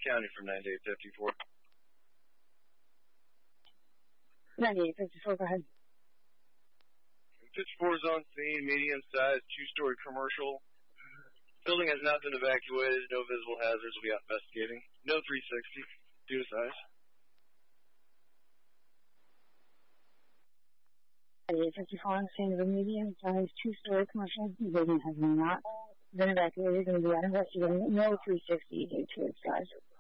County from 9854. 9854, go ahead. 54 is on scene, medium-sized, two-story commercial. Building has not been evacuated. No visible hazards. Will be out investigating. No 360. Due to size. 9854 on scene of a medium-sized, two-story commercial. The building has not been evacuated. Will be out investigating. No 360 due to its size.